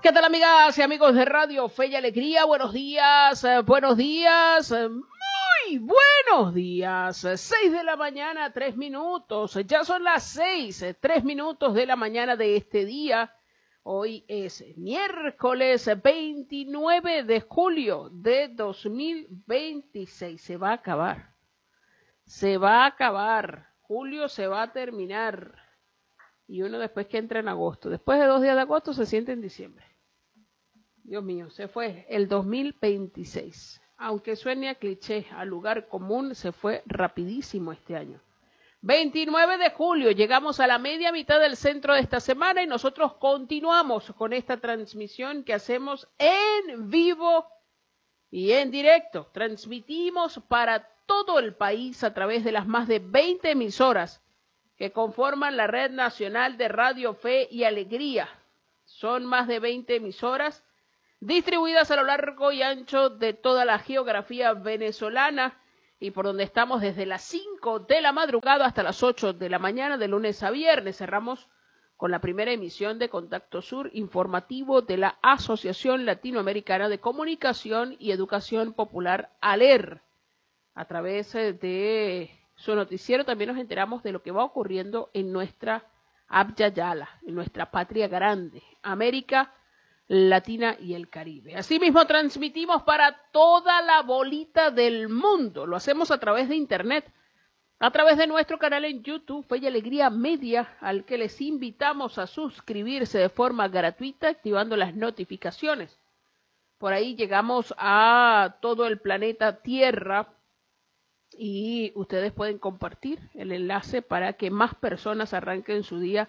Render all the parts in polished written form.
¿Qué tal, amigas y amigos de Radio Fe y Alegría? Buenos días, buenos días, muy buenos días. 6 de la mañana, 3 minutos. Ya son las 6, 3 minutos de la mañana de este día. Hoy es miércoles 29 de julio de 2026. Se va a acabar. Se va a acabar. Julio se va a terminar. Y uno después que entra en agosto. Después de 2 días de agosto se siente en diciembre. Dios mío, se fue el 2026. Aunque suene a cliché, a lugar común, se fue rapidísimo este año. 29 de julio, llegamos a la media mitad del centro de esta semana y nosotros continuamos con esta transmisión que hacemos en vivo y en directo. Transmitimos para todo el país a través de las más de 20 emisoras que conforman la Red Nacional de Radio Fe y Alegría. Son más de 20 emisoras distribuidas a lo largo y ancho de toda la geografía venezolana y por donde estamos desde las 5 de la madrugada hasta las 8 de la mañana de lunes a viernes. Cerramos con la primera emisión de Contacto Sur informativo de la Asociación Latinoamericana de Comunicación y Educación Popular, ALER. A través de su noticiero también nos enteramos de lo que va ocurriendo en nuestra Abya Yala, en nuestra patria grande, América Latina y el Caribe. Asimismo, transmitimos para toda la bolita del mundo. Lo hacemos a través de Internet, a través de nuestro canal en YouTube, Fe y Alegría Media, al que les invitamos a suscribirse de forma gratuita, activando las notificaciones. Por ahí llegamos a todo el planeta Tierra y ustedes pueden compartir el enlace para que más personas arranquen su día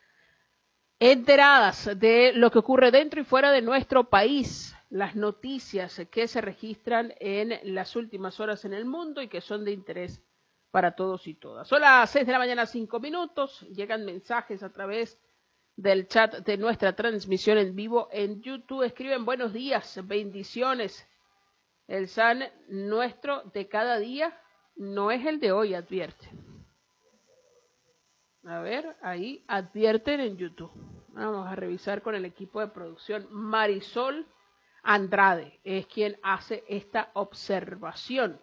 enteradas de lo que ocurre dentro y fuera de nuestro país, las noticias que se registran en las últimas horas en el mundo y que son de interés para todos y todas. Son las 6 de la mañana, 5 minutos. Llegan mensajes a través del chat de nuestra transmisión en vivo en YouTube. Escriben buenos días, bendiciones. El San nuestro de cada día no es el de hoy, advierte. A ver, ahí advierten en YouTube. Vamos a revisar con el equipo de producción. Marisol Andrade es quien hace esta observación.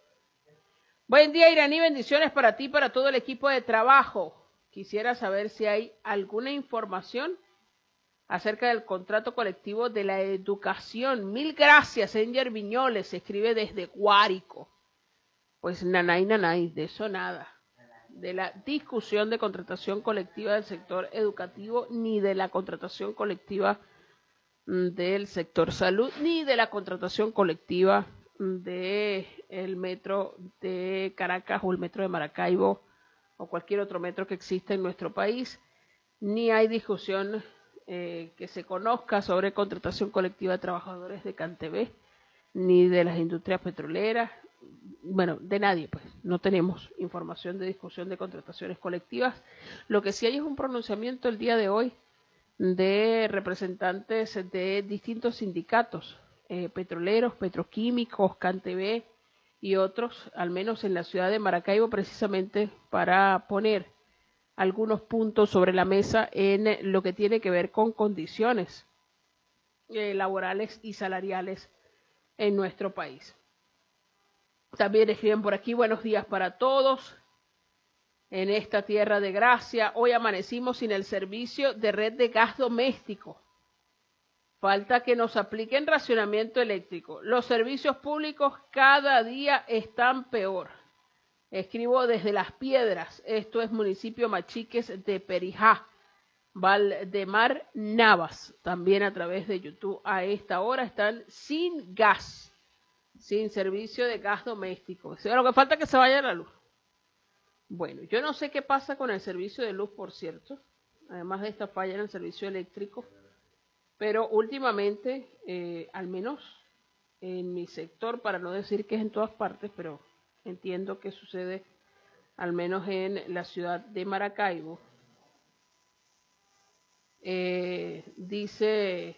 Buen día, Iraní, bendiciones para ti y para todo el equipo de trabajo. Quisiera saber si hay alguna información acerca del contrato colectivo de la educación. Mil gracias, Enger Viñoles, se escribe desde Guárico. Pues nanay, de eso nada. De la discusión de contratación colectiva del sector educativo, ni de la contratación colectiva del sector salud, ni de la contratación colectiva del metro de Caracas o el metro de Maracaibo o cualquier otro metro que exista en nuestro país, ni hay discusión que se conozca sobre contratación colectiva de trabajadores de CanTV, ni de las industrias petroleras. Bueno, de nadie, pues. No tenemos información de discusión de contrataciones colectivas. Lo que sí hay es un pronunciamiento el día de hoy de representantes de distintos sindicatos, petroleros, petroquímicos, CanTV y otros, al menos en la ciudad de Maracaibo, precisamente para poner algunos puntos sobre la mesa en lo que tiene que ver con condiciones laborales y salariales en nuestro país. También escriben por aquí, buenos días para todos. En esta tierra de gracia, hoy amanecimos sin el servicio de red de gas doméstico. Falta que nos apliquen racionamiento eléctrico. Los servicios públicos cada día están peor. Escribo desde Las Piedras, esto es municipio Machiques de Perijá, Valdemar Navas, también a través de YouTube. A esta hora están sin gas. Sin servicio de gas doméstico. O sea, lo que falta es que se vaya la luz. Bueno, yo no sé qué pasa con el servicio de luz, por cierto, además de esta falla en el servicio eléctrico, pero últimamente, al menos en mi sector, para no decir que es en todas partes, pero entiendo que sucede al menos en la ciudad de Maracaibo, dice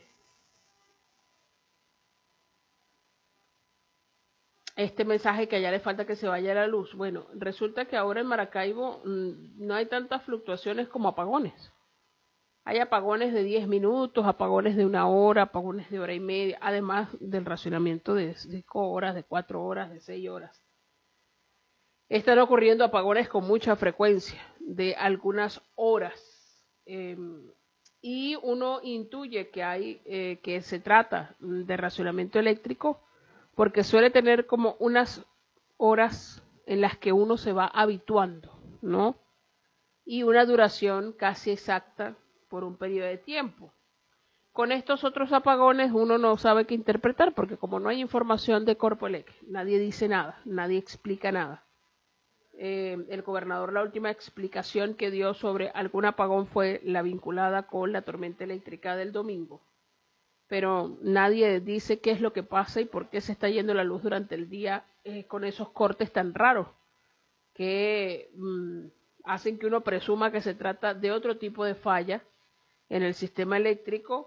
este mensaje que allá le falta que se vaya la luz. Bueno, resulta que ahora en Maracaibo no hay tantas fluctuaciones como apagones. Hay apagones de 10 minutos, apagones de 1 hora, apagones de 1 hora y media, además del racionamiento de 5 horas, de 4 horas, de 6 horas. Están ocurriendo apagones con mucha frecuencia, de algunas horas. Y uno intuye que se trata de racionamiento eléctrico porque suele tener como unas horas en las que uno se va habituando, ¿no? Y una duración casi exacta por un periodo de tiempo. Con estos otros apagones uno no sabe qué interpretar porque como no hay información de Corpoelec, nadie dice nada, nadie explica nada. El gobernador, la última explicación que dio sobre algún apagón fue la vinculada con la tormenta eléctrica del domingo. Pero nadie dice qué es lo que pasa y por qué se está yendo la luz durante el día con esos cortes tan raros que hacen que uno presuma que se trata de otro tipo de falla en el sistema eléctrico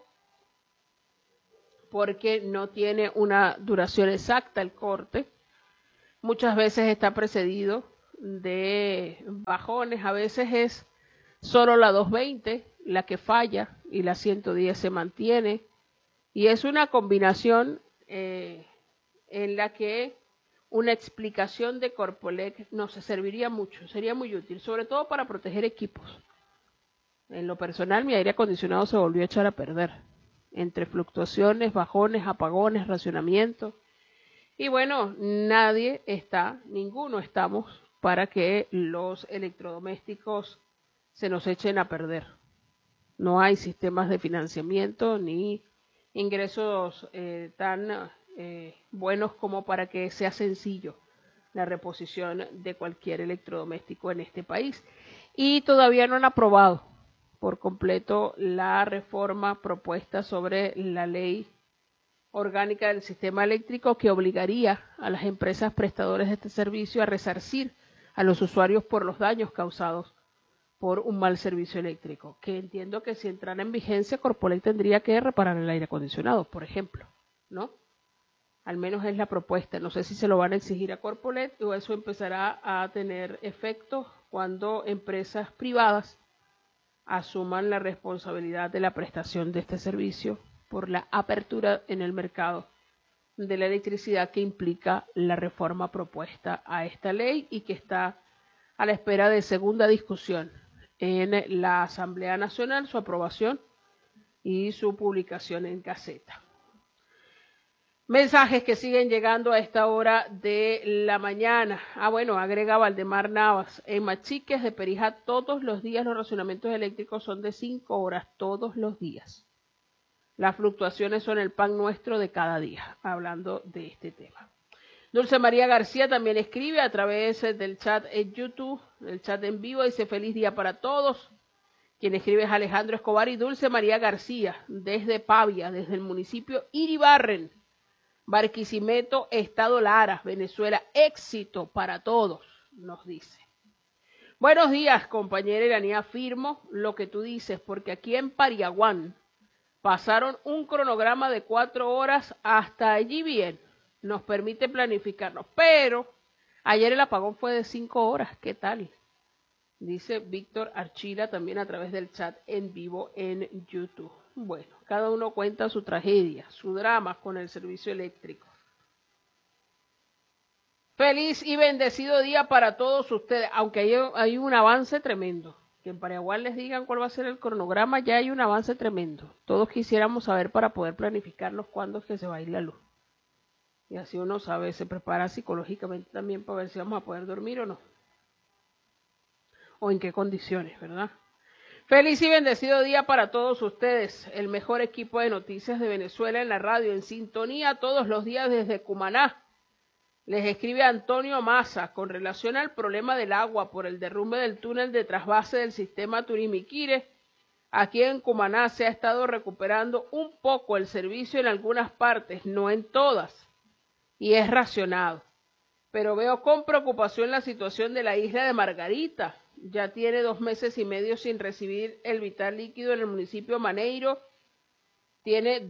porque no tiene una duración exacta el corte. Muchas veces está precedido de bajones, a veces es solo la 220 la que falla y la 110 se mantiene. Y es una combinación en la que una explicación de Corpoelec nos serviría mucho, sería muy útil, sobre todo para proteger equipos. En lo personal, mi aire acondicionado se volvió a echar a perder, entre fluctuaciones, bajones, apagones, racionamiento. Y bueno, ninguno estamos para que los electrodomésticos se nos echen a perder. No hay sistemas de financiamiento ni ingresos tan buenos como para que sea sencillo la reposición de cualquier electrodoméstico en este país. Y todavía no han aprobado por completo la reforma propuesta sobre la ley orgánica del sistema eléctrico que obligaría a las empresas prestadoras de este servicio a resarcir a los usuarios por los daños causados por un mal servicio eléctrico, que entiendo que si entrara en vigencia, Corpoelec tendría que reparar el aire acondicionado, por ejemplo, ¿no? Al menos es la propuesta. No sé si se lo van a exigir a Corpoelec o eso empezará a tener efectos cuando empresas privadas asuman la responsabilidad de la prestación de este servicio por la apertura en el mercado de la electricidad que implica la reforma propuesta a esta ley y que está a la espera de segunda discusión en la Asamblea Nacional, su aprobación y su publicación en Gaceta. Mensajes que siguen llegando a esta hora de la mañana. Bueno, agrega Valdemar Navas. En Machiques de Perijá todos los días los racionamientos eléctricos son de 5 horas, todos los días. Las fluctuaciones son el pan nuestro de cada día, hablando de este tema. Dulce María García también escribe a través del chat en YouTube, el chat en vivo, dice feliz día para todos. Quien escribe es Alejandro Escobar y Dulce María García, desde Pavia, desde el municipio Iribarren, Barquisimeto, Estado Lara, Venezuela. Éxito para todos, nos dice. Buenos días, compañera Iranía, afirmo lo que tú dices, porque aquí en Pariaguán pasaron un cronograma de 4 horas hasta allí bien. Nos permite planificarnos, pero ayer el apagón fue de 5 horas. ¿Qué tal? Dice Víctor Archila también a través del chat en vivo en YouTube. Bueno, cada uno cuenta su tragedia, su drama con el servicio eléctrico. Feliz y bendecido día para todos ustedes, aunque hay un avance tremendo. Que en Paraguay les digan cuál va a ser el cronograma, ya hay un avance tremendo. Todos quisiéramos saber para poder planificarnos cuándo es que se va a ir la luz. Y así uno sabe, se prepara psicológicamente también para ver si vamos a poder dormir o no. O en qué condiciones, ¿verdad? Feliz y bendecido día para todos ustedes. El mejor equipo de noticias de Venezuela en la radio, en sintonía todos los días desde Cumaná. Les escribe Antonio Massa con relación al problema del agua por el derrumbe del túnel de trasvase del sistema Turimiquire. Aquí en Cumaná se ha estado recuperando un poco el servicio en algunas partes, no en todas, y es racionado. Pero veo con preocupación la situación de la isla de Margarita. Ya tiene 2 meses y medio sin recibir el vital líquido en el municipio Maneiro. Tiene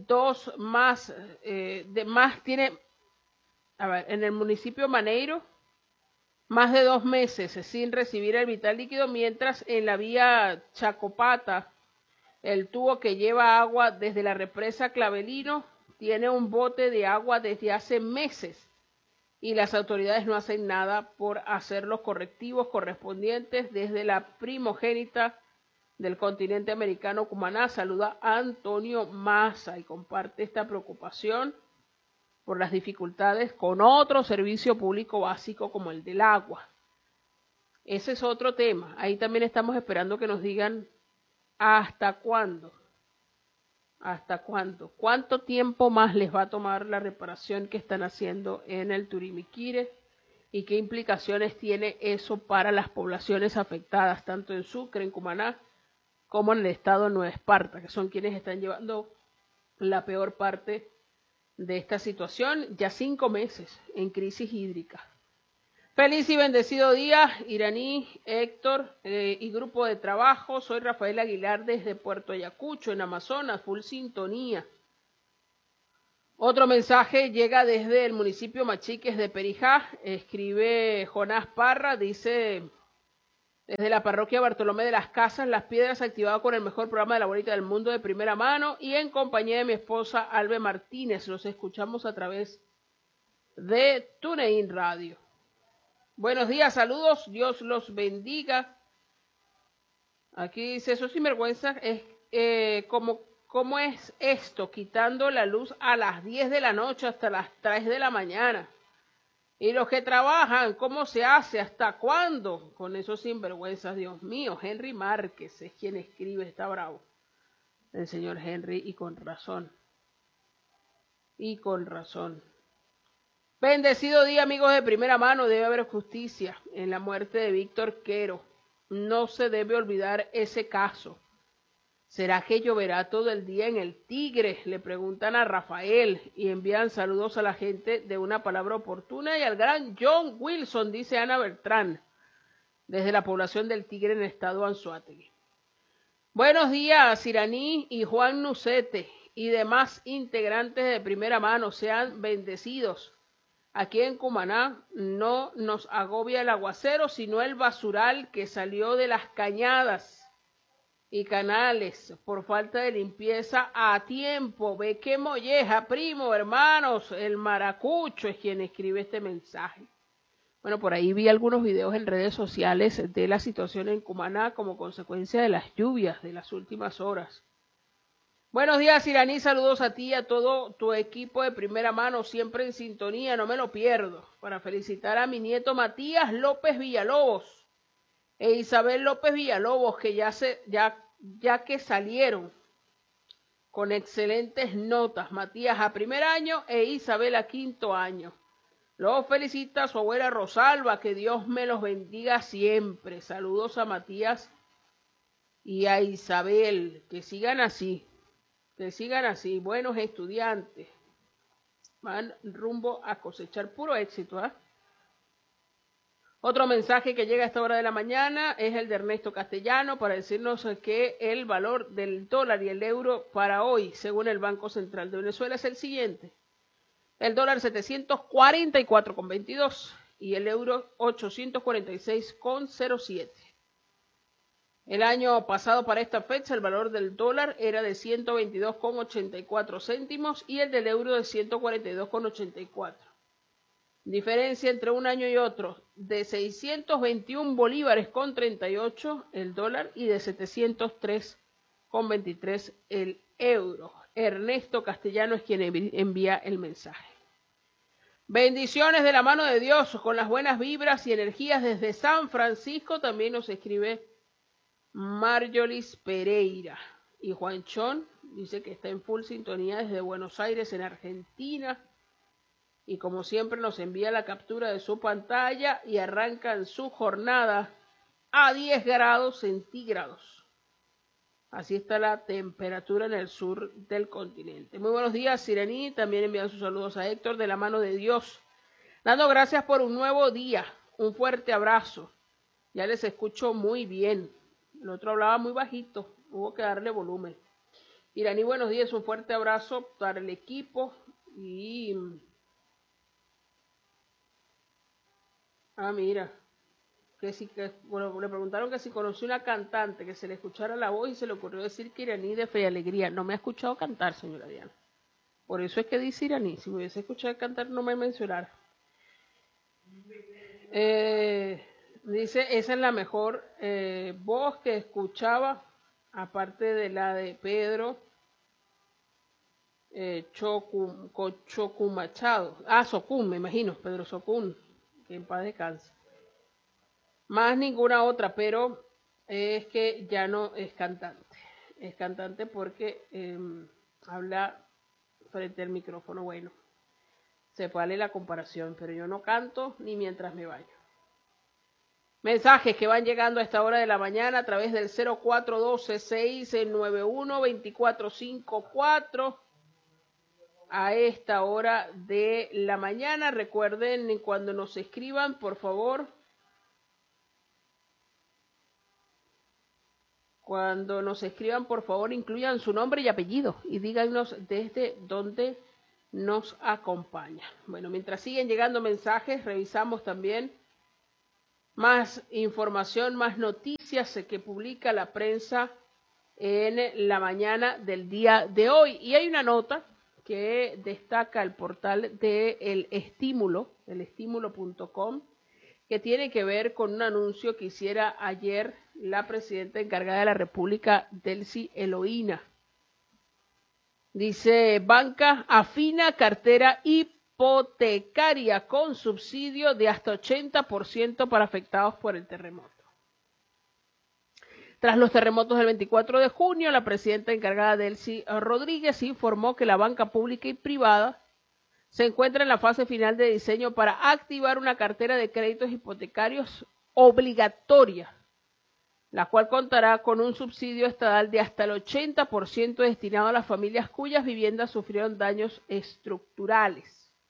en el municipio Maneiro, más de 2 meses sin recibir el vital líquido, mientras en la vía Chacopata, El tubo que lleva agua desde la represa Clavelino tiene un bote de agua desde hace meses y las autoridades no hacen nada por hacer los correctivos correspondientes desde la primogénita del continente americano, Cumaná. Saluda a Antonio Massa y comparte esta preocupación por las dificultades con otro servicio público básico como el del agua. Ese es otro tema. Ahí también estamos esperando que nos digan hasta cuándo. ¿Hasta cuándo? ¿Cuánto tiempo más les va a tomar la reparación que están haciendo en el Turimiquire? ¿Y qué implicaciones tiene eso para las poblaciones afectadas, tanto en Sucre, en Cumaná, como en el estado de Nueva Esparta, que son quienes están llevando la peor parte de esta situación, ya 5 meses en crisis hídrica? Feliz y bendecido día, Iraní, Héctor y grupo de trabajo. Soy Rafael Aguilar desde Puerto Ayacucho, en Amazonas, full sintonía. Otro mensaje llega desde el municipio Machiques de Perijá. Escribe Jonás Parra, dice: desde la parroquia Bartolomé de las Casas, Las Piedras, activado con el mejor programa de la bonita del mundo de primera mano y en compañía de mi esposa Albe Martínez. Los escuchamos a través de TuneIn Radio. Buenos días, saludos, Dios los bendiga. Aquí dice, eso sinvergüenza, ¿cómo es esto? Quitando la luz a las 10 de la noche hasta las 3 de la mañana. Y los que trabajan, ¿cómo se hace? ¿Hasta cuándo? Con esos sinvergüenzas, Dios mío. Henry Márquez es quien escribe, está bravo. El señor Henry, y con razón. Y con razón. Bendecido día, amigos de primera mano. Debe haber justicia en la muerte de Víctor Quero. No se debe olvidar ese caso. ¿Será que lloverá todo el día en el Tigre? Le preguntan a Rafael y envían saludos a la gente de Una Palabra Oportuna y al gran John Wilson, dice Ana Beltrán, desde la población del Tigre en el estado Anzoátegui. Buenos días, Iraní y Juan Nucete y demás integrantes de primera mano. Sean bendecidos. Aquí en Cumaná no nos agobia el aguacero, sino el basural que salió de las cañadas y canales por falta de limpieza a tiempo. Ve qué molleja, primo, hermanos. El Maracucho es quien escribe este mensaje. Bueno, por ahí vi algunos videos en redes sociales de la situación en Cumaná como consecuencia de las lluvias de las últimas horas. Buenos días, Iraní, saludos a ti y a todo tu equipo de primera mano, siempre en sintonía, no me lo pierdo. Para felicitar a mi nieto Matías López Villalobos e Isabel López Villalobos, que ya que salieron con excelentes notas. Matías a primer año e Isabel a quinto año. Los felicita su abuela Rosalba, que Dios me los bendiga siempre. Saludos a Matías y a Isabel, que sigan así. Que sigan así, buenos estudiantes. Van rumbo a cosechar puro éxito. Otro mensaje que llega a esta hora de la mañana es el de Ernesto Castellano para decirnos que el valor del dólar y el euro para hoy, según el Banco Central de Venezuela, es el siguiente. El dólar 744,22 y el euro 846,07. El año pasado para esta fecha el valor del dólar era de 122,84 céntimos y el del euro de 142,84. Diferencia entre un año y otro de 621 bolívares con 38 el dólar y de 703,23 el euro. Ernesto Castellano es quien envía el mensaje. Bendiciones de la mano de Dios con las buenas vibras y energías desde San Francisco. También nos escribe Marjolis Pereira. Y Juanchón dice que está en full sintonía desde Buenos Aires, en Argentina. Y como siempre nos envía la captura de su pantalla y arrancan su jornada a 10 grados centígrados. Así está la temperatura en el sur del continente. Muy buenos días, Sirení. También envían sus saludos a Héctor de la mano de Dios. Dando gracias por un nuevo día. Un fuerte abrazo. Ya les escucho muy bien. El otro hablaba muy bajito, hubo que darle volumen. Iraní, buenos días, un fuerte abrazo para el equipo y... mira, Bueno, le preguntaron que si conoció una cantante que se le escuchara la voz y se le ocurrió decir que Iraní de Fe y Alegría. No me ha escuchado cantar, señora Diana. Por eso es que dice Iraní. Si me hubiese escuchado cantar, no me mencionara. Dice, esa es la mejor voz que escuchaba, aparte de la de Pedro Chocu Machado. Socún, me imagino, Pedro Socún, que en paz descanse. Más ninguna otra, pero es que ya no es cantante. Es cantante porque habla frente al micrófono. Bueno, se vale la comparación, pero yo no canto ni mientras me baño. Mensajes que van llegando a esta hora de la mañana a través del 0412-691-2454. A esta hora de la mañana, recuerden cuando nos escriban, por favor. Cuando nos escriban, por favor, incluyan su nombre y apellido y díganos desde dónde nos acompaña. Bueno, mientras siguen llegando mensajes, revisamos también más información, más noticias que publica la prensa en la mañana del día de hoy. Y hay una nota que destaca el portal de El Estímulo, elestímulo.com, que tiene que ver con un anuncio que hiciera ayer la presidenta encargada de la República, Delcy Eloína. Dice, banca afina cartera hipotecaria con subsidio de hasta 80% para afectados por el terremoto. Tras los terremotos del 24 de junio, la presidenta encargada Delcy Rodríguez informó que la banca pública y privada se encuentra en la fase final de diseño para activar una cartera de créditos hipotecarios obligatoria, la cual contará con un subsidio estatal de hasta el 80% destinado a las familias cuyas viviendas sufrieron daños estructurales.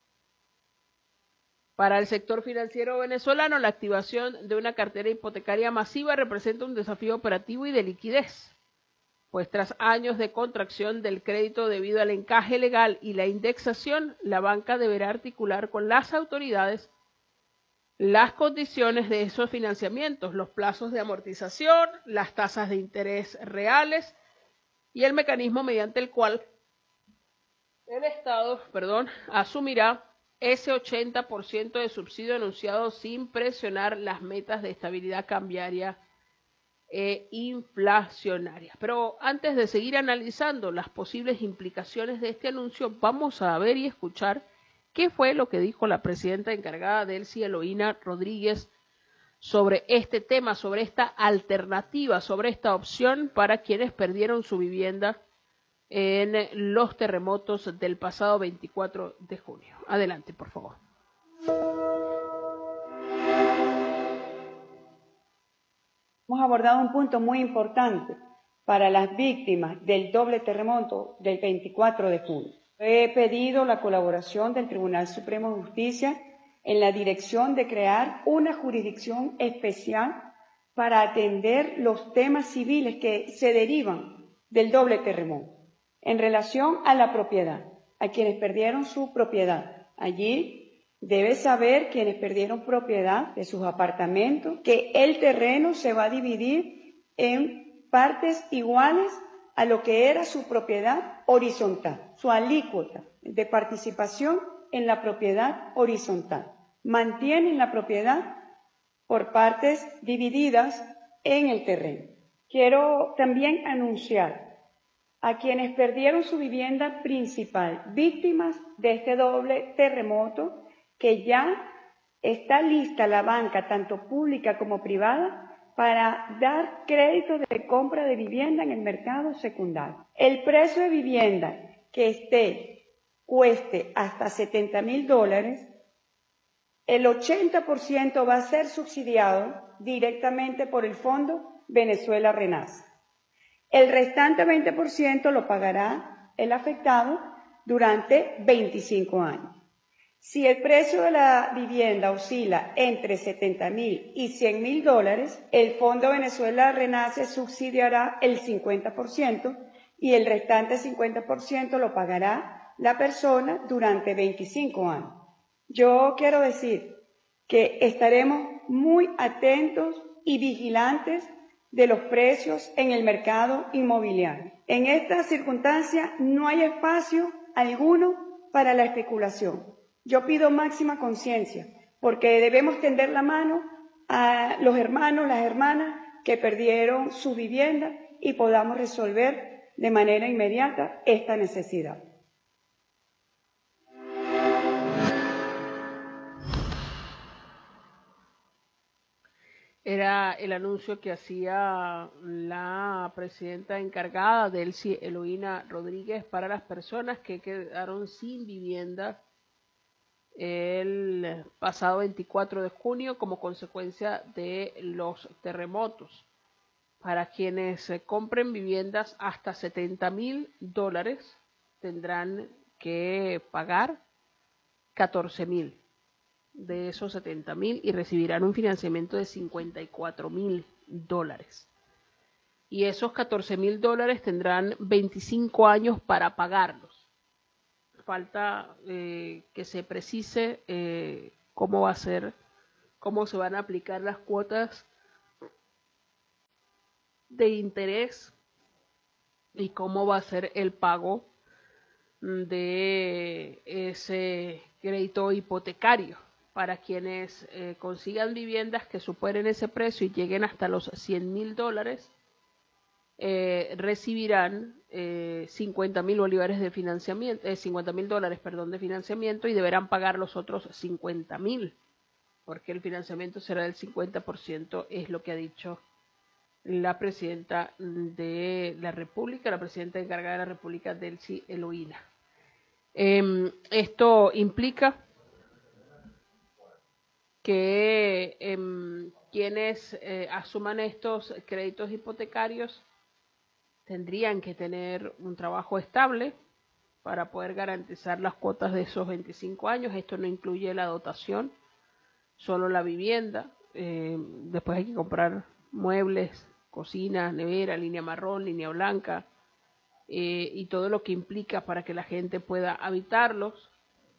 Para el sector financiero venezolano, la activación de una cartera hipotecaria masiva representa un desafío operativo y de liquidez, pues tras años de contracción del crédito debido al encaje legal y la indexación, la banca deberá articular con las autoridades las condiciones de esos financiamientos, los plazos de amortización, las tasas de interés reales y el mecanismo mediante el cual el Estado, asumirá ese 80% de subsidio anunciado sin presionar las metas de estabilidad cambiaria e inflacionaria. Pero antes de seguir analizando las posibles implicaciones de este anuncio, vamos a ver y escuchar qué fue lo que dijo la presidenta encargada Delcy Eloína Rodríguez sobre este tema, sobre esta alternativa, sobre esta opción para quienes perdieron su vivienda en los terremotos del pasado 24 de junio. Adelante, por favor. Hemos abordado un punto muy importante para las víctimas del doble terremoto del 24 de junio. He pedido la colaboración del Tribunal Supremo de Justicia en la dirección de crear una jurisdicción especial para atender los temas civiles que se derivan del doble terremoto en relación a la propiedad, a quienes perdieron su propiedad. Allí debe saber quienes perdieron propiedad de sus apartamentos que el terreno se va a dividir en partes iguales a lo que era su propiedad horizontal, su alícuota de participación en la propiedad horizontal. Mantienen la propiedad por partes divididas en el terreno. Quiero también anunciar a quienes perdieron su vivienda principal, víctimas de este doble terremoto, que ya está lista la banca, tanto pública como privada, para dar créditos de compra de vivienda en el mercado secundario. El precio de vivienda que cueste hasta $70,000, el 80% va a ser subsidiado directamente por el Fondo Venezuela Renace. El restante 20% lo pagará el afectado durante 25 años. Si el precio de la vivienda oscila entre $70,000 y $100,000, el Fondo Venezuela Renace subsidiará el 50% y el restante 50% lo pagará la persona durante 25 años. Yo quiero decir que estaremos muy atentos y vigilantes de los precios en el mercado inmobiliario. En esta circunstancia no hay espacio alguno para la especulación. Yo pido máxima conciencia, porque debemos tender la mano a los hermanos, las hermanas que perdieron su vivienda y podamos resolver de manera inmediata esta necesidad. Era el anuncio que hacía la presidenta encargada, Delcy Eloína Rodríguez, para las personas que quedaron sin vivienda el pasado 24 de junio como consecuencia de los terremotos. Para quienes compren viviendas hasta $70,000 tendrán que pagar 14,000 de esos 70,000 y recibirán un financiamiento de $54,000. Y esos $14,000 tendrán 25 años para pagarlos. Falta que se precise cómo va a ser, cómo se van a aplicar las cuotas de interés y cómo va a ser el pago de ese crédito hipotecario. Para quienes consigan viviendas que superen ese precio y lleguen hasta los $100,000, recibirán 50,000 bolívares de financiamiento, $50,000, de financiamiento, y deberán pagar los otros 50,000, porque el financiamiento será del 50%, es lo que ha dicho la presidenta de la República, la presidenta encargada de la República, Delcy Eloína. Esto implica que quienes asuman estos créditos hipotecarios tendrían que tener un trabajo estable para poder garantizar las cuotas de esos 25 años. Esto no incluye la dotación, solo la vivienda. Después hay que comprar muebles, cocina, nevera, línea marrón, línea blanca, y todo lo que implica para que la gente pueda habitarlos.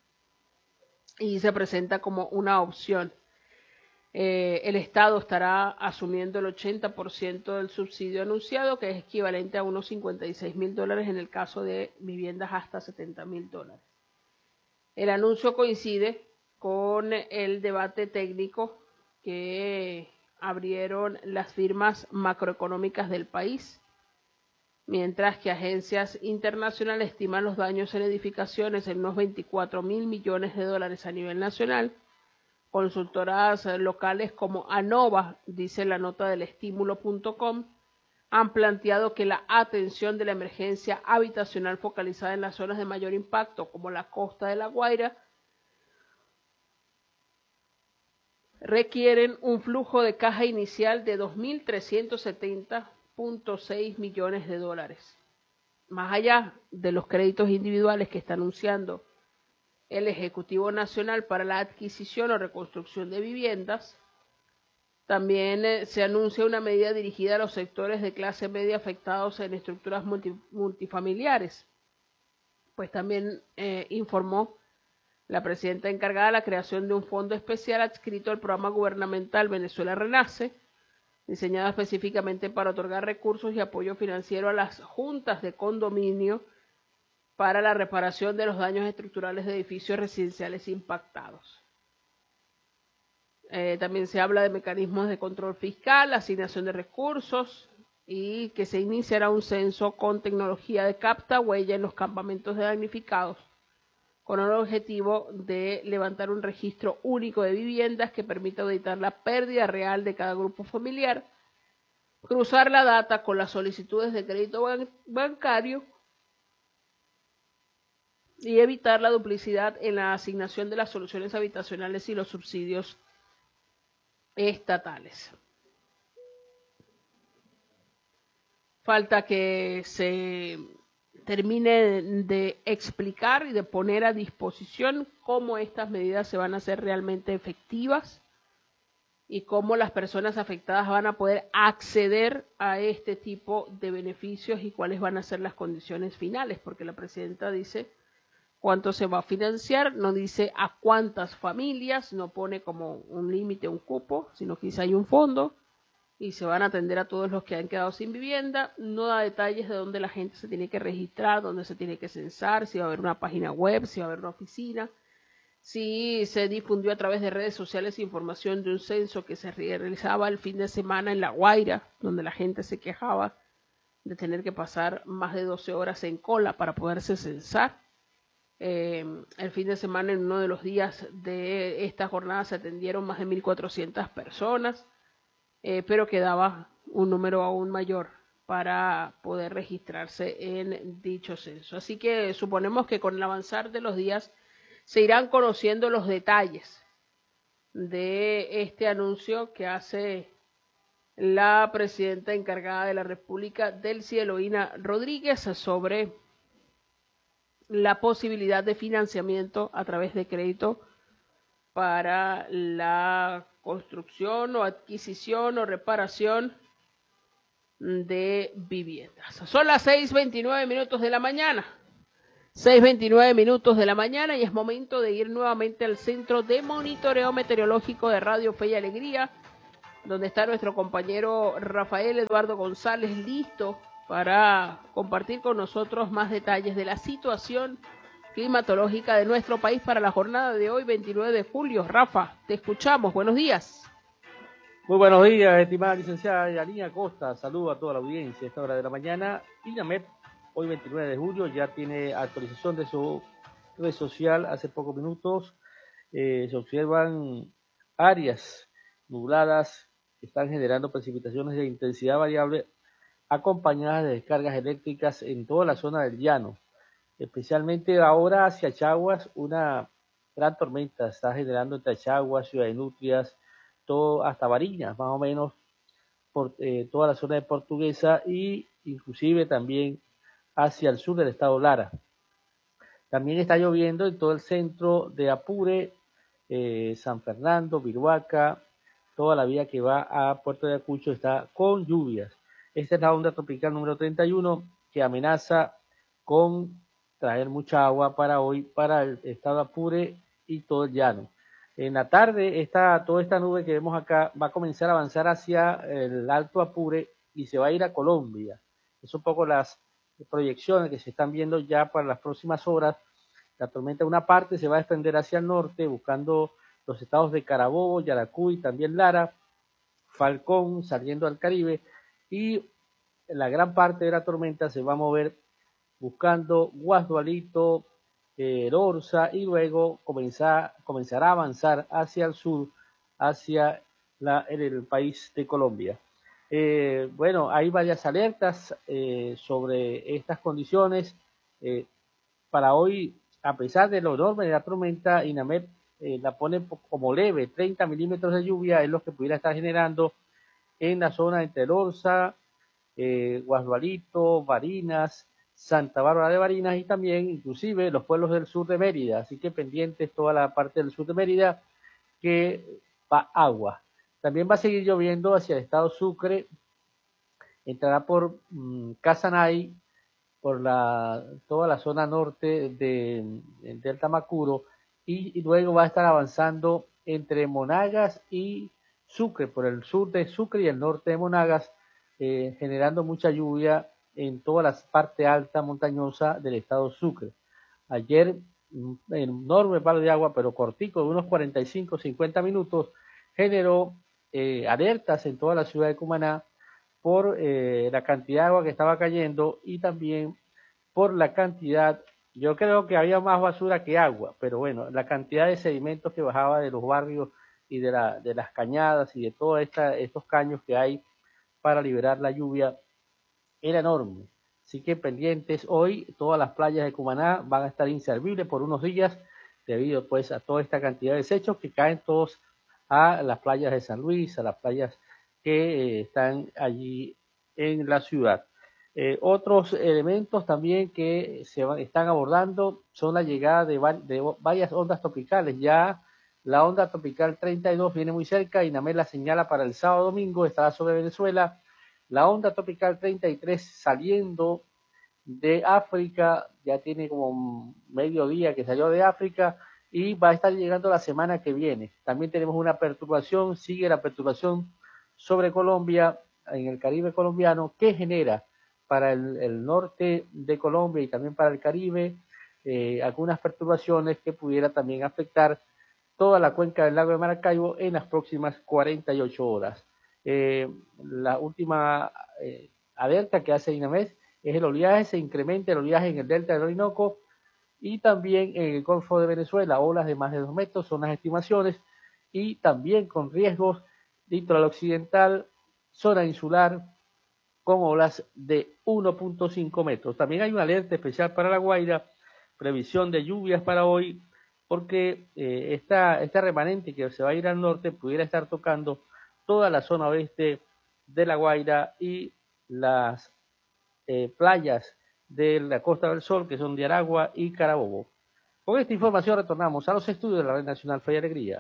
Y se presenta como una opción. El Estado estará asumiendo el 80% del subsidio anunciado, que es equivalente a unos $56,000 en el caso de viviendas hasta $70,000. El anuncio coincide con el debate técnico que abrieron las firmas macroeconómicas del país, mientras que agencias internacionales estiman los daños en edificaciones en unos $24,000 millones a nivel nacional. Consultoras locales como ANOVA, dice la nota del estímulo.com, han planteado que la atención de la emergencia habitacional focalizada en las zonas de mayor impacto, como la costa de La Guaira, requieren un flujo de caja inicial de $2,370,6 millones. Más allá de los créditos individuales que está anunciando el Ejecutivo Nacional para la adquisición o reconstrucción de viviendas, también se anuncia una medida dirigida a los sectores de clase media afectados en estructuras multifamiliares. Pues también informó la presidenta encargada de la creación de un fondo especial adscrito al programa gubernamental Venezuela Renace, diseñado específicamente para otorgar recursos y apoyo financiero a las juntas de condominio para la reparación de los daños estructurales de edificios residenciales impactados. También se habla de mecanismos de control fiscal, asignación de recursos y que se iniciará un censo con tecnología de capta huella en los campamentos de damnificados, con el objetivo de levantar un registro único de viviendas que permita auditar la pérdida real de cada grupo familiar, cruzar la data con las solicitudes de crédito bancario y evitar la duplicidad en la asignación de las soluciones habitacionales y los subsidios estatales. Falta que se termine de explicar y de poner a disposición cómo estas medidas se van a hacer realmente efectivas y cómo las personas afectadas van a poder acceder a este tipo de beneficios y cuáles van a ser las condiciones finales, porque la presidenta dice cuánto se va a financiar, no dice a cuántas familias, no pone como un límite, un cupo, sino que dice hay un fondo y se van a atender a todos los que han quedado sin vivienda. No da detalles de dónde la gente se tiene que registrar, dónde se tiene que censar, si va a haber una página web, si va a haber una oficina. Sí, se difundió a través de redes sociales información de un censo que se realizaba el fin de semana en La Guaira, donde la gente se quejaba de tener que pasar más de 12 horas en cola para poderse censar. El fin de semana, en uno de los días de esta jornada, se atendieron más de 1.400 personas, pero quedaba un número aún mayor para poder registrarse en dicho censo. Así que suponemos que con el avanzar de los días se irán conociendo los detalles de este anuncio que hace la presidenta encargada de la República, Delcy Eloína Rodríguez, sobre la posibilidad de financiamiento a través de crédito para la construcción o adquisición o reparación de viviendas. Son las 6:29 de la mañana. 6:29 de la mañana y es momento de ir nuevamente al Centro de Monitoreo Meteorológico de Radio Fe y Alegría, donde está nuestro compañero Rafael Eduardo González listo para compartir con nosotros más detalles de la situación climatológica de nuestro país para la jornada de hoy, 29 de julio. Rafa, te escuchamos. Buenos días. Muy buenos días, estimada licenciada Yanina Costa. Saludo a toda la audiencia a esta hora de la mañana. INAMED, hoy 29 de julio, ya tiene actualización de su red social. Hace pocos minutos se observan áreas nubladas que están generando precipitaciones de intensidad variable acompañadas de descargas eléctricas en toda la zona del llano. Especialmente ahora hacia Chaguas, una gran tormenta está generando entre Chaguas, Ciudad de Nutrias, todo hasta Barinas, más o menos, por toda la zona de Portuguesa y inclusive también hacia el sur del estado Lara. También está lloviendo en todo el centro de Apure, San Fernando, Viruaca, toda la vía que va a Puerto de Ayacucho está con lluvias. Esta es la onda tropical número 31 que amenaza con traer mucha agua para hoy, para el estado de Apure y todo el llano. En la tarde, toda esta nube que vemos acá va a comenzar a avanzar hacia el Alto Apure y se va a ir a Colombia. Es un poco las proyecciones que se están viendo ya para las próximas horas. La tormenta, una parte, se va a extender hacia el norte, buscando los estados de Carabobo, Yaracuy, también Lara, Falcón, saliendo al Caribe, y la gran parte de la tormenta se va a mover buscando Guasdualito, Orza, y luego comenzará a avanzar hacia el sur, hacia el país de Colombia. Bueno, hay varias alertas sobre estas condiciones. Para hoy, a pesar de lo enorme de la tormenta, INAMED la pone como leve, 30 milímetros de lluvia es lo que pudiera estar generando en la zona entre el Orza, Guasdualito, Barinas, Santa Bárbara de Barinas y también inclusive los pueblos del sur de Mérida, así que pendientes toda la parte del sur de Mérida que va agua. También va a seguir lloviendo hacia el estado Sucre, entrará por Casanay, por toda la zona norte del Tamacuro y luego va a estar avanzando entre Monagas y Sucre, por el sur de Sucre y el norte de Monagas, generando mucha lluvia en toda la parte alta montañosa del estado Sucre. Ayer, un enorme palo de agua, pero cortico, de unos 45-50 minutos, generó alertas en toda la ciudad de Cumaná por la cantidad de agua que estaba cayendo y también por la cantidad, yo creo que había más basura que agua, pero bueno, la cantidad de sedimentos que bajaba de los barrios y de las cañadas y de todos estos caños que hay para liberar la lluvia era enorme. Así que pendientes, hoy todas las playas de Cumaná van a estar inservibles por unos días debido pues a toda esta cantidad de desechos que caen todos a las playas de San Luis, a las playas que están allí en la ciudad. Otros elementos también que están abordando son la llegada de varias ondas tropicales. Ya la onda tropical 32 viene muy cerca, INAMED la señala para el sábado domingo, estará sobre Venezuela. La onda tropical 33 saliendo de África, ya tiene como medio día que salió de África y va a estar llegando la semana que viene. También tenemos una perturbación, sigue la perturbación sobre Colombia, en el Caribe colombiano, que genera para el norte de Colombia y también para el Caribe algunas perturbaciones que pudiera también afectar toda la cuenca del lago de Maracaibo en las próximas 48 horas. La última alerta que hace INAMED es el oleaje, se incrementa el oleaje en el delta del Orinoco y también en el Golfo de Venezuela, olas de más de 2 metros son las estimaciones, y también con riesgos litoral occidental, zona insular, con olas de 1.5 metros. También hay una alerta especial para La Guaira, previsión de lluvias para hoy, porque esta remanente que se va a ir al norte pudiera estar tocando toda la zona oeste de La Guaira y las playas de la Costa del Sol, que son de Aragua y Carabobo. Con esta información retornamos a los estudios de la Red Nacional Fe y Alegría.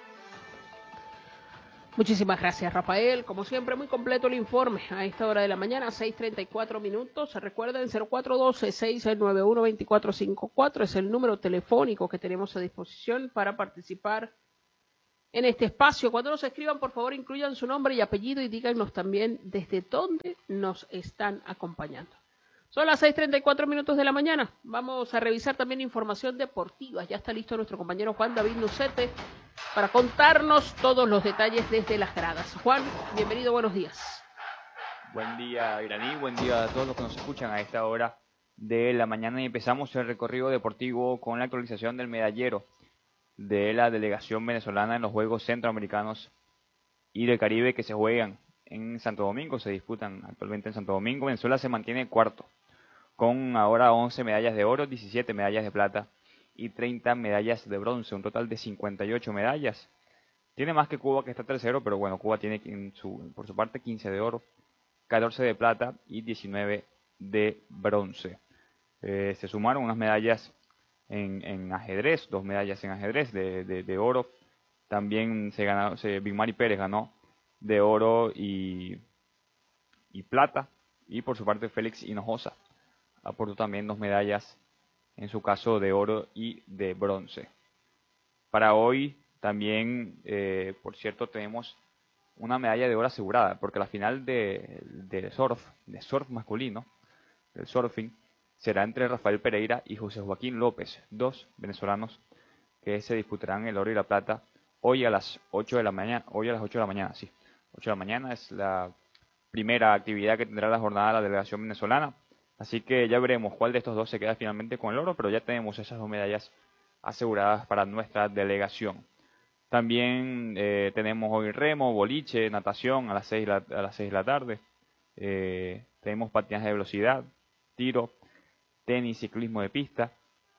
Muchísimas gracias, Rafael. Como siempre, muy completo el informe a esta hora de la mañana, 6:34 minutos. Recuerden, 0412-691-2454 es el número telefónico que tenemos a disposición para participar en este espacio. Cuando nos escriban, por favor, incluyan su nombre y apellido y díganos también desde dónde nos están acompañando. Son las 6:34 minutos de la mañana. Vamos a revisar también información deportiva. Ya está listo nuestro compañero Juan David Nucete para contarnos todos los detalles desde las gradas. Juan, bienvenido, buenos días. Buen día, Iraní, buen día a todos los que nos escuchan a esta hora de la mañana y empezamos el recorrido deportivo con la actualización del medallero de la delegación venezolana en los Juegos Centroamericanos y del Caribe que se juegan en Santo Domingo, se disputan actualmente en Santo Domingo. Venezuela se mantiene cuarto, con ahora 11 medallas de oro, 17 medallas de plata y 30 medallas de bronce, un total de 58 medallas. Tiene más que Cuba, que está tercero, pero bueno, Cuba tiene por su parte 15 de oro, 14 de plata y 19 de bronce. Se sumaron unas medallas en ajedrez, 2 medallas en ajedrez de oro. También Big Mari Pérez ganó de oro y plata. Y por su parte Félix Hinojosa aportó también 2 medallas, en su caso de oro y de bronce. Para hoy también, por cierto, tenemos una medalla de oro asegurada, porque la final de surf masculino, del surfing, será entre Rafael Pereira y José Joaquín López, 2 venezolanos que se disputarán el oro y la plata hoy a las 8 de la mañana. Hoy a las 8 de la mañana, sí. 8 de la mañana es la primera actividad que tendrá la jornada de la delegación venezolana. Así que ya veremos cuál de estos dos se queda finalmente con el oro, pero ya tenemos esas 2 medallas aseguradas para nuestra delegación. También tenemos hoy remo, boliche, natación a las 6 de la tarde. Tenemos patinaje de velocidad, tiro, tenis, ciclismo de pista.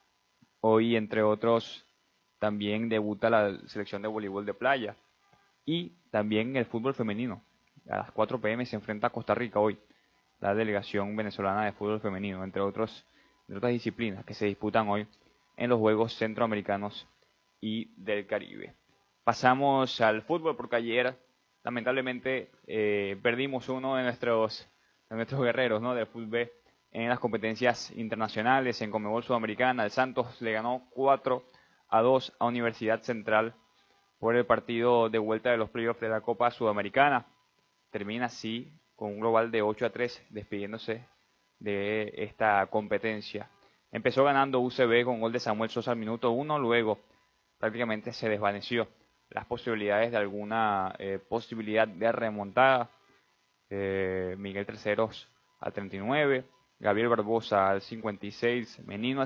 Hoy, entre otros, también debuta la selección de voleibol de playa y también el fútbol femenino. A las 4 p.m. se enfrenta a Costa Rica hoy, la delegación venezolana de fútbol femenino, entre otras disciplinas que se disputan hoy en los Juegos Centroamericanos y del Caribe. Pasamos al fútbol porque ayer, lamentablemente, perdimos uno de nuestros guerreros, ¿no?, del fútbol en las competencias internacionales. En Conmebol Sudamericana, el Santos le ganó 4-2 a Universidad Central por el partido de vuelta de los playoffs de la Copa Sudamericana. Termina así con un global de 8-3, despidiéndose de esta competencia. Empezó ganando UCB con gol de Samuel Sosa al minuto 1, luego prácticamente se desvaneció las posibilidades de alguna posibilidad de remontada. Miguel Terceros al 39, Gabriel Barbosa al 56, Menino al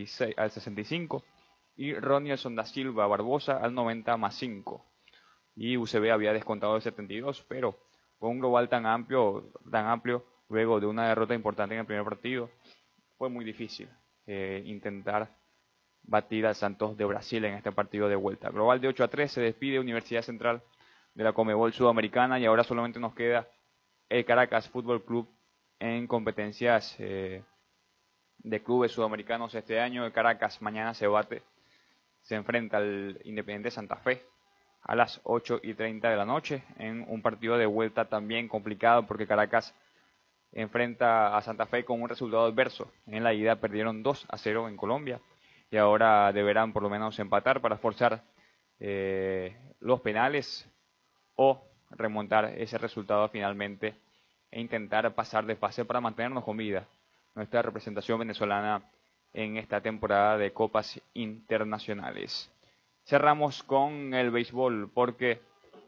65 y Ronilson da Silva Barbosa al 90+5. Y UCB había descontado el 72, pero con un global tan amplio, luego de una derrota importante en el primer partido, fue muy difícil intentar batir al Santos de Brasil en este partido de vuelta. Global de 8-3, se despide Universidad Central de la Conmebol Sudamericana y ahora solamente nos queda el Caracas Fútbol Club en competencias de clubes sudamericanos este año. El Caracas mañana se enfrenta al Independiente Santa Fe a las 8:30 de la noche en un partido de vuelta también complicado porque Caracas enfrenta a Santa Fe con un resultado adverso. En la ida perdieron 2-0 en Colombia y ahora deberán por lo menos empatar para forzar los penales o remontar ese resultado finalmente e intentar pasar de fase para mantenernos con vida nuestra representación venezolana en esta temporada de copas internacionales. Cerramos con el béisbol porque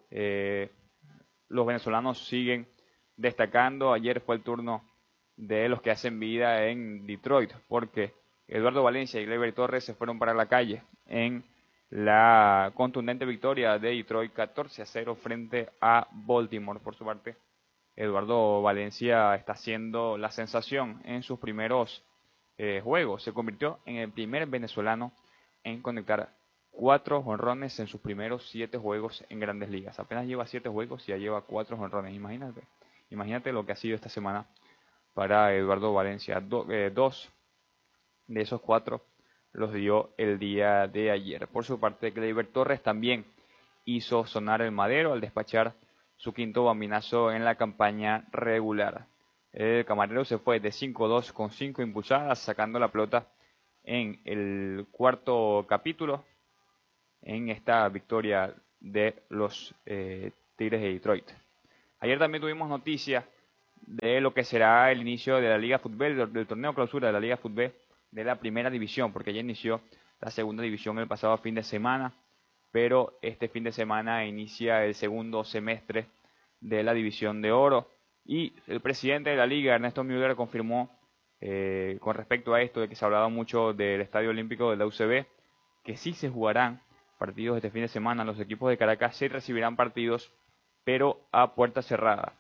los venezolanos siguen destacando. Ayer fue el turno de los que hacen vida en Detroit, porque Eduardo Valencia y Gleyber Torres se fueron para la calle en la contundente victoria de Detroit 14-0 frente a Baltimore. Por su parte, Eduardo Valencia está haciendo la sensación en sus primeros juegos. Se convirtió en el primer venezolano en conectar 4 jonrones en sus primeros 7 juegos en Grandes Ligas. Apenas lleva 7 juegos y ya lleva 4 jonrones. Imagínate lo que ha sido esta semana para Eduardo Valencia. 2 de esos 4 los dio el día de ayer. Por su parte, Gleyber Torres también hizo sonar el madero al despachar su quinto bambinazo en la campaña regular. El camarero se fue de 5-2 con 5 impulsadas, sacando la pelota en el cuarto capítulo en esta victoria de los Tigres de Detroit. Ayer también tuvimos noticia de lo que será el inicio de la Liga Fútbol, del torneo clausura de la Liga Fútbol de la primera división, porque ya inició la segunda división el pasado fin de semana, pero este fin de semana inicia el segundo semestre de la división de oro y el presidente de la liga, Ernesto Müller, confirmó con respecto a esto de que se ha hablado mucho del Estadio Olímpico de la UCB, que sí se jugarán partidos este fin de semana. Los equipos de Caracas sí recibirán partidos, pero a puerta cerrada.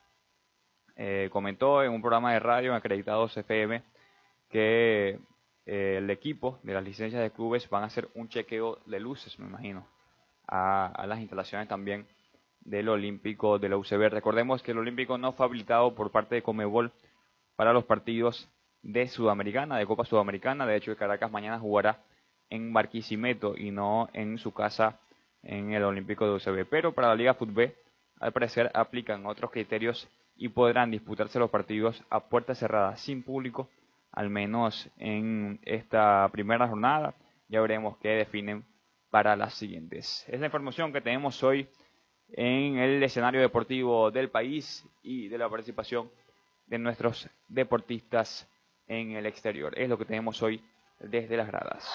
Comentó en un programa de radio en Acreditados FM que el equipo de las licencias de clubes van a hacer un chequeo de luces, me imagino, a las instalaciones también del Olímpico de la UCB. Recordemos que el Olímpico no fue habilitado por parte de Conmebol para los partidos de Sudamericana, de Copa Sudamericana. De hecho, el Caracas mañana jugará en Barquisimeto y no en su casa en el Olímpico de UCB. Pero para la Liga Fútbol, al parecer, aplican otros criterios y podrán disputarse los partidos a puerta cerrada, sin público, al menos en esta primera jornada. Ya veremos qué definen para las siguientes. Es la información que tenemos hoy en el escenario deportivo del país y de la participación de nuestros deportistas en el exterior. Es lo que tenemos hoy desde las gradas.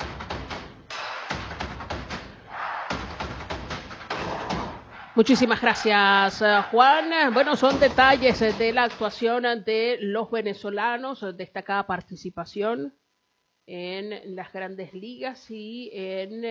Muchísimas gracias, Juan. Bueno, son detalles de la actuación de los venezolanos, destacada participación en las grandes ligas y en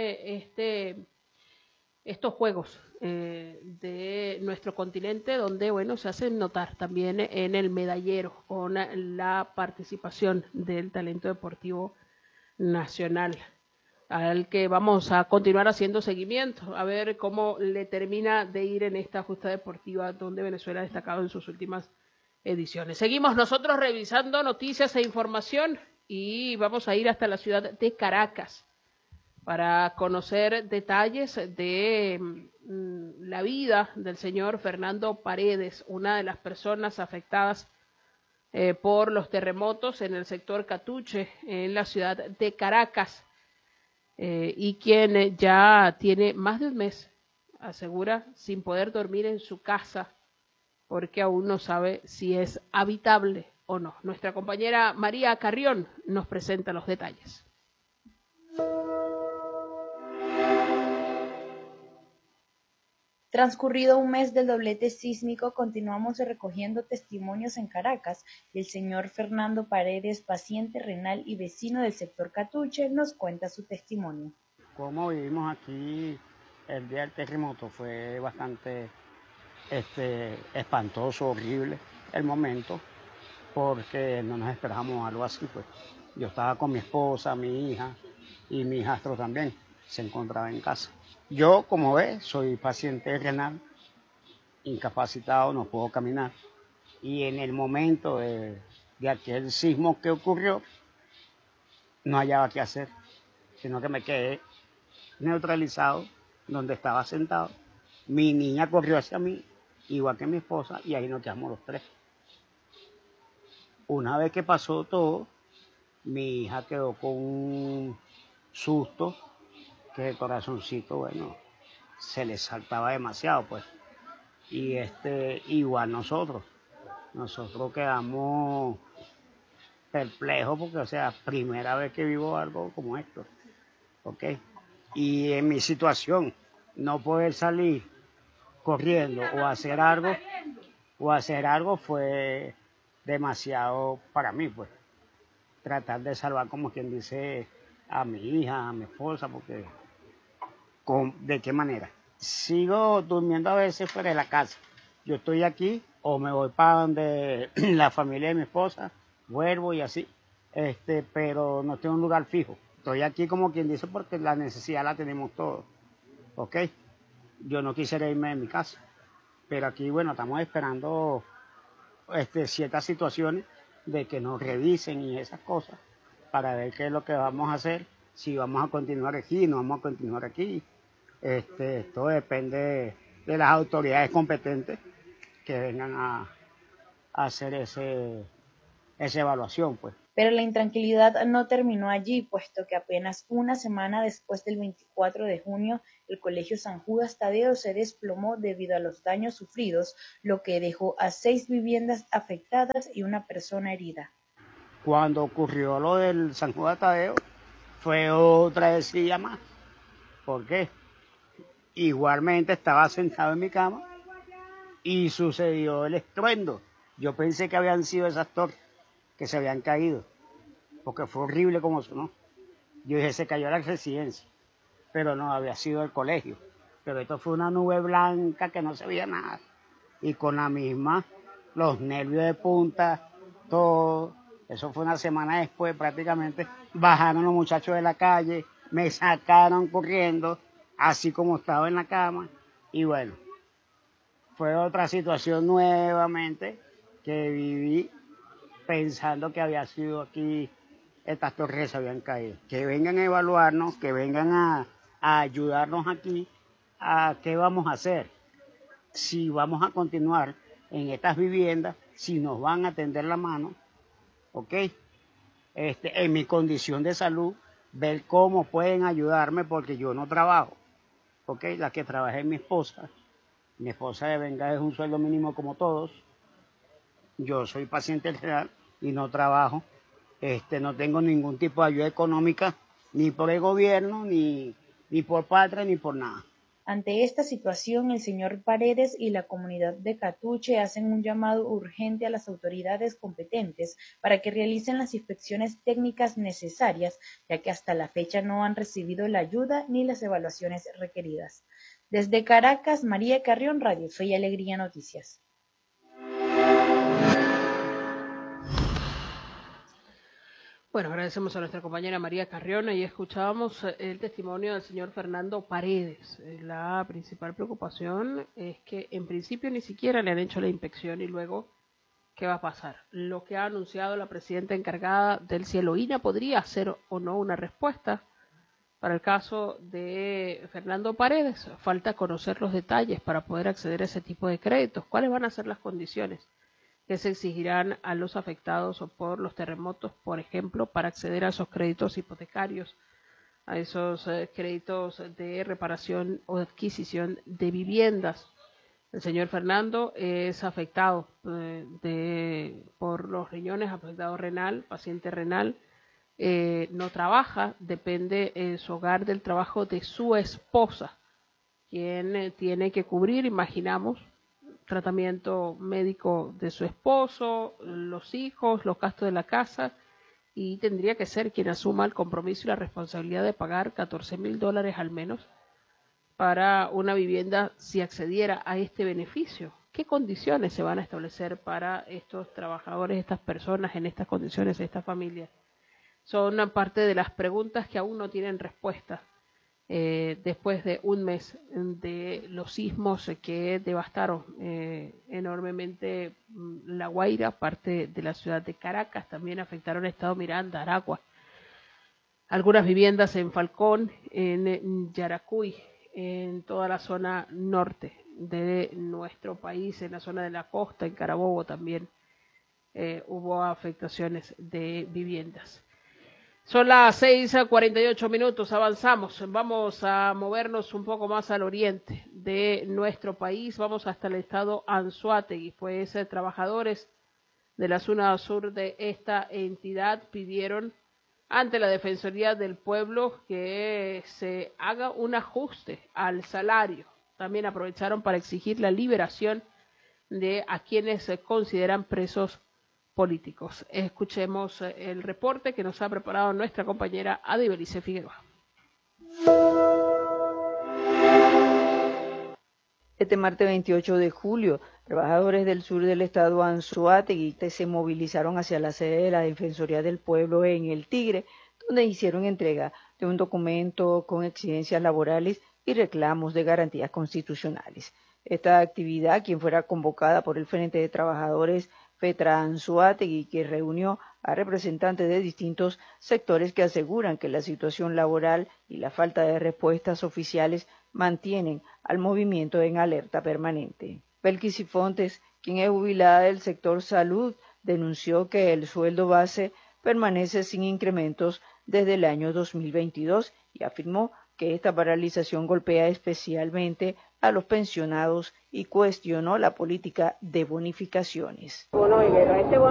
estos juegos de nuestro continente, donde, bueno, se hacen notar también en el medallero con la participación del talento deportivo nacional, al que vamos a continuar haciendo seguimiento, a ver cómo le termina de ir en esta justa deportiva donde Venezuela ha destacado en sus últimas ediciones. Seguimos nosotros revisando noticias e información y vamos a ir hasta la ciudad de Caracas para conocer detalles de la vida del señor Fernando Paredes, una de las personas afectadas por los terremotos en el sector Catuche, en la ciudad de Caracas, y quien ya tiene más de un mes, asegura, sin poder dormir en su casa, porque aún no sabe si es habitable o no. Nuestra compañera María Carrión nos presenta los detalles. Transcurrido un mes del doblete sísmico, continuamos recogiendo testimonios en Caracas y el señor Fernando Paredes, paciente renal y vecino del sector Catuche, nos cuenta su testimonio. Como vivimos aquí el día del terremoto fue bastante espantoso, horrible el momento, porque no nos esperábamos algo así, pues. Yo estaba con mi esposa, mi hija y mi hijastro también se encontraba en casa. Yo, como ves, soy paciente renal, incapacitado, no puedo caminar. Y en el momento de aquel sismo que ocurrió, no hallaba qué hacer, sino que me quedé neutralizado donde estaba sentado. Mi niña corrió hacia mí, igual que mi esposa, y ahí nos quedamos los tres. Una vez que pasó todo, mi hija quedó con un susto que el corazoncito, bueno, se le saltaba demasiado, pues. Y igual nosotros quedamos perplejos porque, o sea, primera vez que vivo algo como esto, ¿ok? Y en mi situación, no poder salir corriendo o hacer algo fue demasiado para mí, pues. Tratar de salvar, como quien dice, a mi hija, a mi esposa, porque ¿de qué manera? Sigo durmiendo a veces fuera de la casa. Yo estoy aquí o me voy para donde la familia de mi esposa, vuelvo y así, pero no tengo un lugar fijo. Estoy aquí como quien dice porque la necesidad la tenemos todos, ¿ok? Yo no quisiera irme de mi casa, pero aquí, bueno, estamos esperando ciertas situaciones de que nos revisen y esas cosas para ver qué es lo que vamos a hacer, si vamos a continuar aquí, no vamos a continuar aquí. Todo depende de las autoridades competentes que vengan a hacer esa evaluación, pues. Pero la intranquilidad no terminó allí, puesto que apenas una semana después del 24 de junio, el Colegio San Judas Tadeo se desplomó debido a los daños sufridos, lo que dejó a 6 viviendas afectadas y una persona herida. Cuando ocurrió lo del San Judas Tadeo, fue otra decilla más. ¿Por qué? Igualmente estaba sentado en mi cama y sucedió el estruendo. Yo pensé que habían sido esas torres que se habían caído, porque fue horrible como sonó. Yo dije, se cayó la residencia, pero no, había sido el colegio. Pero esto fue una nube blanca que no se veía nada. Y con la misma, los nervios de punta, todo. Eso fue una semana después prácticamente. Bajaron los muchachos de la calle, me sacaron corriendo, así como estaba en la cama. Y bueno, fue otra situación nuevamente que viví pensando que había sido aquí, estas torres habían caído. Que vengan a evaluarnos, que vengan a ayudarnos aquí, a qué vamos a hacer, si vamos a continuar en estas viviendas, si nos van a tender la mano, ¿ok? En mi condición de salud, ver cómo pueden ayudarme porque yo no trabajo, ¿ok? La que trabaja es mi esposa de venga es un sueldo mínimo como todos. Yo soy paciente general y no trabajo. No tengo ningún tipo de ayuda económica, ni por el gobierno, ni por Patria, ni por nada. Ante esta situación, el señor Paredes y la comunidad de Catuche hacen un llamado urgente a las autoridades competentes para que realicen las inspecciones técnicas necesarias, ya que hasta la fecha no han recibido la ayuda ni las evaluaciones requeridas. Desde Caracas, María Carrión, Radio Fe y Alegría Noticias. Bueno, agradecemos a nuestra compañera María Carrión y escuchábamos el testimonio del señor Fernando Paredes. La principal preocupación es que en principio ni siquiera le han hecho la inspección y luego, ¿qué va a pasar? Lo que ha anunciado la presidenta encargada del Cielo INA podría ser o no una respuesta. Para el caso de Fernando Paredes, falta conocer los detalles para poder acceder a ese tipo de créditos. ¿Cuáles van a ser las condiciones que se exigirán a los afectados por los terremotos, por ejemplo, para acceder a esos créditos hipotecarios, a esos créditos de reparación o adquisición de viviendas? El señor Fernando es afectado por los riñones, afectado renal, paciente renal. No trabaja, depende en su hogar del trabajo de su esposa, quien tiene que cubrir, imaginamos, tratamiento médico de su esposo, los hijos, los gastos de la casa, y tendría que ser quien asuma el compromiso y la responsabilidad de pagar $14,000 al menos para una vivienda si accediera a este beneficio. ¿Qué condiciones se van a establecer para estos trabajadores, estas personas en estas condiciones, estas familias? Son parte de las preguntas que aún no tienen respuesta después de un mes de los sismos que devastaron enormemente La Guaira, parte de la ciudad de Caracas, también afectaron Estado Miranda, Aragua, algunas viviendas en Falcón, en Yaracuy, en toda la zona norte de nuestro país, en la zona de la costa, en Carabobo también. hubo afectaciones de viviendas. Son las 6:48 minutos, avanzamos. Vamos a movernos un poco más al oriente de nuestro país. Vamos hasta el estado Anzoátegui, pues trabajadores de la zona sur de esta entidad pidieron ante la Defensoría del Pueblo que se haga un ajuste al salario. También aprovecharon para exigir la liberación de a quienes se consideran presos políticos. Escuchemos el reporte que nos ha preparado nuestra compañera Adibelice Figueroa. Este martes 28 de julio, trabajadores del sur del estado Anzoátegui se movilizaron hacia la sede de la Defensoría del Pueblo en El Tigre, donde hicieron entrega de un documento con exigencias laborales y reclamos de garantías constitucionales. Esta actividad, quien fuera convocada por el Frente de Trabajadores FETRA Anzoátegui, que reunió a representantes de distintos sectores que aseguran que la situación laboral y la falta de respuestas oficiales mantienen al movimiento en alerta permanente. Belkis Sifontes, quien es jubilada del sector salud, denunció que el sueldo base permanece sin incrementos desde el año 2022 y afirmó que esta paralización golpea especialmente a los pensionados y cuestionó la política de bonificaciones.